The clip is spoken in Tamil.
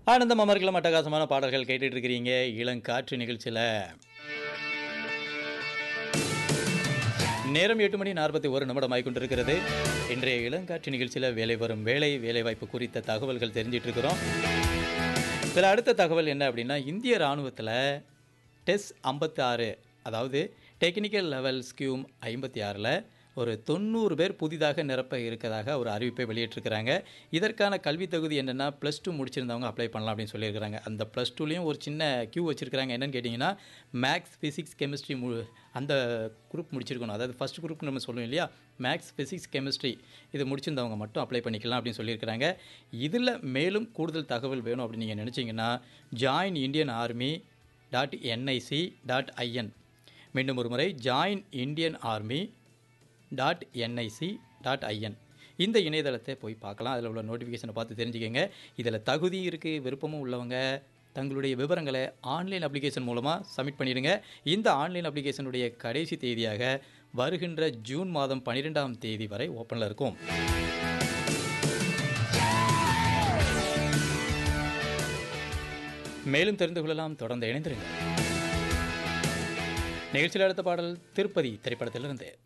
ஆனந்தம் அமர்கலம் அட்டகாசமான பாடல்கள் கேட்டுட்டு இருக்கிறீங்க இளங்காற்று நிகழ்ச்சியில். நேரம் 8:41 ஆகிக்கொண்டிருக்கிறது. இன்றைய இளங்காற்று நிகழ்ச்சியில் வேலை வரும் வேலைவாய்ப்பு குறித்த தகவல்கள் தெரிஞ்சிட்டு இருக்கிறோம். இதில் அடுத்த தகவல் என்ன அப்படின்னா, இந்திய இராணுவத்தில் டெஸ் 56, அதாவது டெக்னிக்கல் லெவல் ஸ்கியூம் 56ல் ஒரு 90 பேர் புதிதாக நிரப்ப இருக்கிறதாக ஒரு அறிவிப்பை வெளியிட்டிருக்கிறாங்க. இதற்கான கல்வி தகுதி என்னென்னா, +2 முடிச்சிருந்தவங்க அப்ளை பண்ணலாம் அப்படின்னு சொல்லியிருக்கிறாங்க. அந்த +2லேயும் ஒரு சின்ன கியூ வச்சுருக்கிறாங்க. என்னென்னு கேட்டிங்கன்னா, மேக்ஸ், ஃபிசிக்ஸ், கெமிஸ்ட்ரி அந்த குரூப் முடிச்சிருக்கணும். அதாவது ஃபஸ்ட் குரூப் நம்ம சொல்லுவோம் இல்லையா, மேக்ஸ், ஃபிசிக்ஸ், கெமிஸ்ட்ரி இது முடிச்சிருந்தவங்க மட்டும் அப்ளை பண்ணிக்கலாம் அப்படின்னு சொல்லியிருக்கிறாங்க. இதில் மேலும் கூடுதல் தகவல் வேணும் அப்படின்னு நீங்கள் நினச்சிங்கன்னா, joinindianarmy.nic.in, மீண்டும் ஒரு முறை joinindianarmy.nic.in இந்த இணையதளத்தை போய் பார்க்கலாம். அதில் உள்ள நோட்டிஃபிகேஷனை பார்த்து தெரிஞ்சுக்கங்க. இதில் தகுதி இருக்குது, விருப்பமும் உள்ளவங்க தங்களுடைய விவரங்களை ஆன்லைன் அப்ளிகேஷன் மூலமாக சப்மிட் பண்ணிடுங்க. இந்த ஆன்லைன் அப்ளிகேஷனுடைய கடைசி தேதியாக வருகின்ற ஜூன் மாதம் 12ஆம் தேதி வரை ஓப்பனில் இருக்கும். மேலும் தெரிந்து கொள்ளலாம். தொடர்ந்து இணைந்திருங்க. நிகழ்ச்சியில் அடுத்த பாடல் திருப்பதி திரைப்படத்திலிருந்து.